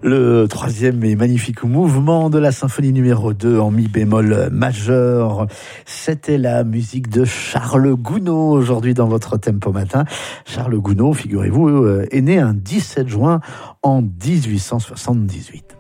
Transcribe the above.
Le troisième et magnifique mouvement de la symphonie numéro 2 en mi bémol majeur. C'était la musique de Charles Gounod aujourd'hui dans votre Tempo Matin. Charles Gounod, figurez-vous, est né un 17 juin en 1878.